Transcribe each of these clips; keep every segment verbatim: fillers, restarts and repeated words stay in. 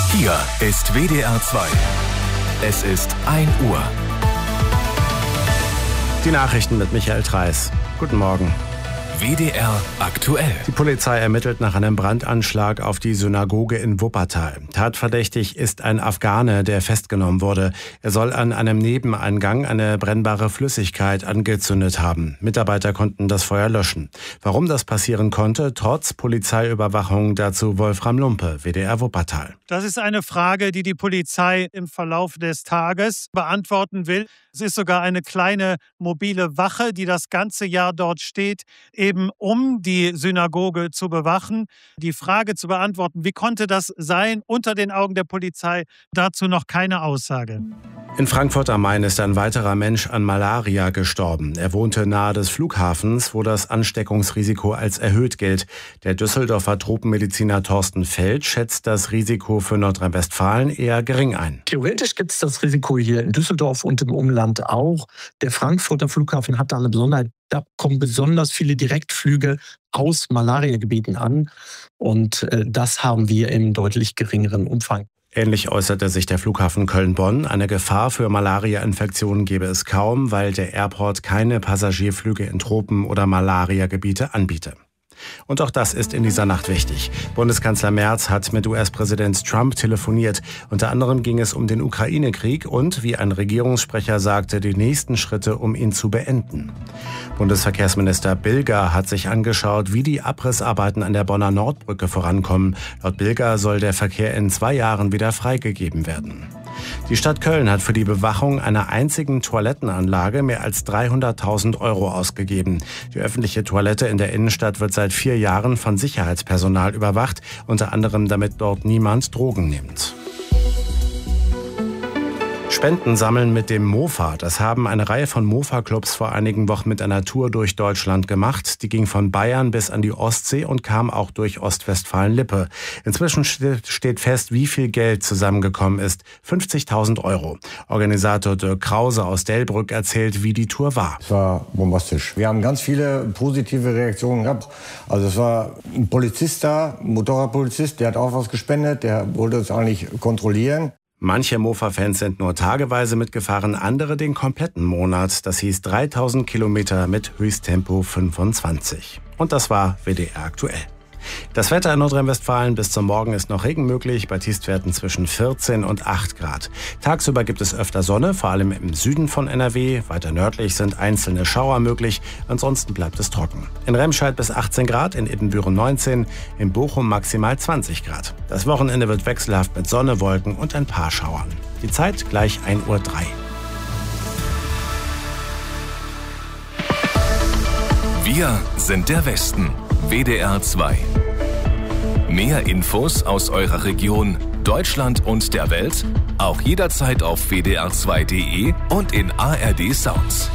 Hier ist W D R zwei. Es ist ein Uhr. Die Nachrichten mit Michael Treis. Guten Morgen. W D R aktuell. Die Polizei ermittelt nach einem Brandanschlag auf die Synagoge in Wuppertal. Tatverdächtig ist ein Afghane, der festgenommen wurde. Er soll an einem Nebeneingang eine brennbare Flüssigkeit angezündet haben. Mitarbeiter konnten das Feuer löschen. Warum das passieren konnte, trotz Polizeiüberwachung, dazu Wolfram Lumpe, W D R Wuppertal. Das ist eine Frage, die die Polizei im Verlauf des Tages beantworten will. Es ist sogar eine kleine mobile Wache, die das ganze Jahr dort steht, eben um die Synagoge zu bewachen. Die Frage zu beantworten, wie konnte das sein, unter den Augen der Polizei, dazu noch keine Aussage. In Frankfurt am Main ist ein weiterer Mensch an Malaria gestorben. Er wohnte nahe des Flughafens, wo das Ansteckungsrisiko als erhöht gilt. Der Düsseldorfer Tropenmediziner Thorsten Feld schätzt das Risiko für Nordrhein-Westfalen eher gering ein. Theoretisch gibt es das Risiko hier in Düsseldorf und im Umland auch. Der Frankfurter Flughafen hat da eine Besonderheit. Da kommen besonders viele Direktflüge aus Malariagebieten an. Und äh, das haben wir im deutlich geringeren Umfang. Ähnlich äußerte sich der Flughafen Köln-Bonn. Eine Gefahr für Malaria-Infektionen gebe es kaum, weil der Airport keine Passagierflüge in Tropen- oder Malariagebiete anbiete. Und auch das ist in dieser Nacht wichtig. Bundeskanzler Merz hat mit U S-Präsident Trump telefoniert. Unter anderem ging es um den Ukraine-Krieg und, wie ein Regierungssprecher sagte, die nächsten Schritte, um ihn zu beenden. Bundesverkehrsminister Bilger hat sich angeschaut, wie die Abrissarbeiten an der Bonner Nordbrücke vorankommen. Laut Bilger soll der Verkehr in zwei Jahren wieder freigegeben werden. Die Stadt Köln hat für die Bewachung einer einzigen Toilettenanlage mehr als dreihunderttausend Euro ausgegeben. Die öffentliche Toilette in der Innenstadt wird seit vier Jahren von Sicherheitspersonal überwacht, unter anderem damit dort niemand Drogen nimmt. Spenden sammeln mit dem Mofa. Das haben eine Reihe von Mofa-Clubs vor einigen Wochen mit einer Tour durch Deutschland gemacht. Die ging von Bayern bis an die Ostsee und kam auch durch Ostwestfalen-Lippe. Inzwischen steht fest, wie viel Geld zusammengekommen ist. fünfzigtausend Euro. Organisator Dirk Krause aus Delbrück erzählt, wie die Tour war. Es war bombastisch. Wir haben ganz viele positive Reaktionen gehabt. Also es war ein Polizist da, ein Motorradpolizist, der hat auch was gespendet. Der wollte uns eigentlich kontrollieren. Manche Mofa-Fans sind nur tageweise mitgefahren, andere den kompletten Monat. Das hieß dreitausend Kilometer mit Höchsttempo fünfundzwanzig. Und das war W D R aktuell. Das Wetter in Nordrhein-Westfalen: bis zum Morgen ist noch Regen möglich, bei Tiefstwerten zwischen vierzehn und acht Grad. Tagsüber gibt es öfter Sonne, vor allem im Süden von N R W. Weiter nördlich sind einzelne Schauer möglich, ansonsten bleibt es trocken. In Remscheid bis achtzehn Grad, in Ibbenbüren neunzehn, in Bochum maximal zwanzig Grad. Das Wochenende wird wechselhaft mit Sonne, Wolken und ein paar Schauern. Die Zeit gleich ein Uhr drei. Wir sind der Westen. W D R zwei. Mehr Infos aus eurer Region, Deutschland und der Welt auch jederzeit auf w d r zwei punkt d e und in A R D Sounds.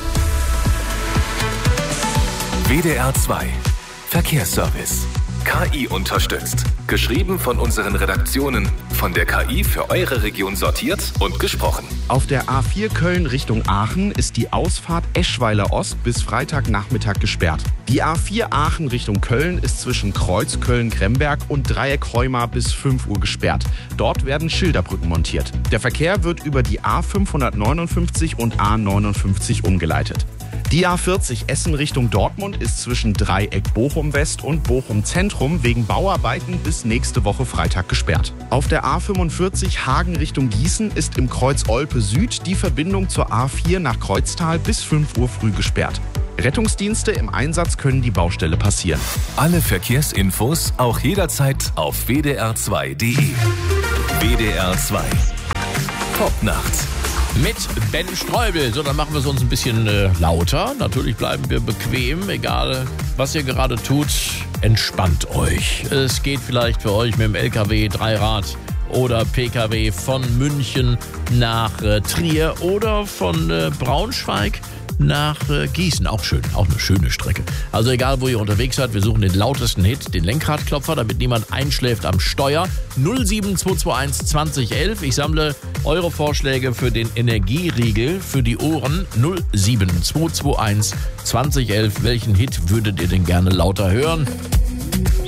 W D R zwei. Verkehrsservice. K I unterstützt. Geschrieben von unseren Redaktionen. Von der K I für eure Region sortiert und gesprochen. Auf der A vier Köln Richtung Aachen ist die Ausfahrt Eschweiler Ost bis Freitagnachmittag gesperrt. Die A vier Aachen Richtung Köln ist zwischen Kreuz Köln-Gremberg und Dreieck Heuma bis fünf Uhr gesperrt. Dort werden Schilderbrücken montiert. Der Verkehr wird über die A fünfhundertneunundfünfzig und A neunundfünfzig umgeleitet. Die A vierzig Essen Richtung Dortmund ist zwischen Dreieck Bochum West und Bochum Zentrum wegen Bauarbeiten bis nächste Woche Freitag gesperrt. Auf der A fünfundvierzig Hagen Richtung Gießen ist im Kreuz Olpe Süd die Verbindung zur A vier nach Kreuztal bis fünf Uhr früh gesperrt. Rettungsdienste im Einsatz können die Baustelle passieren. Alle Verkehrsinfos auch jederzeit auf w d r zwei punkt d e. W D R zwei. Popnacht. Mit Ben Streubel. So, dann machen wir es uns ein bisschen äh, lauter. Natürlich bleiben wir bequem, egal was ihr gerade tut. Entspannt euch. Es geht vielleicht für euch mit dem L K W, Dreirad oder P K W von München nach äh, Trier oder von äh, Braunschweig nach äh, Gießen. Auch schön, auch eine schöne Strecke. Also egal, wo ihr unterwegs seid, wir suchen den lautesten Hit, den Lenkradklopfer, damit niemand einschläft am Steuer. null sieben zwei zwei eins zwanzig elf. Ich sammle eure Vorschläge für den Energieriegel für die Ohren. null sieben zwei zwei eins zwanzig elf. Welchen Hit würdet ihr denn gerne lauter hören?